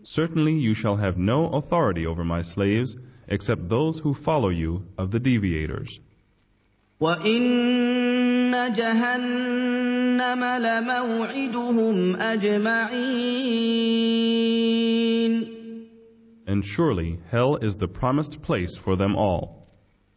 Certainly you shall have no authority over my slaves except those who follow you of the deviators. وَإِنَّ جَهَنَّمَ لَمَوْعِدُهُمْ أَجْمَعِينَ. And surely hell is the promised place for them all.